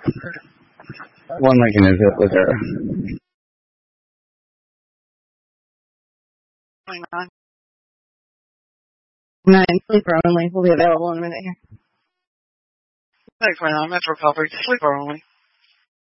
One Lincoln is it with her. 29. 9, sleeper only. Will be available in a minute here. 29, Metro Coverage, sleeper only.